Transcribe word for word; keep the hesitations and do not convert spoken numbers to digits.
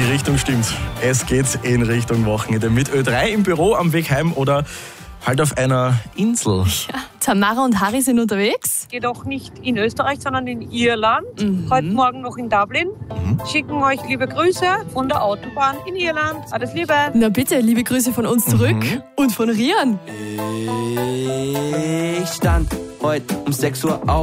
Richtung stimmt. Es geht in Richtung Wochenende mit Ö drei im Büro am Weg heim oder halt auf einer Insel. Ja, Tamara und Harry sind unterwegs. Jedoch nicht in Österreich, sondern in Irland. Mhm. Heute Morgen noch in Dublin. Mhm. Schicken euch liebe Grüße von der Autobahn in Irland. Alles Liebe. Na bitte, liebe Grüße von uns zurück Mhm. und von Rian. Ich stand heute um sechs Uhr auf.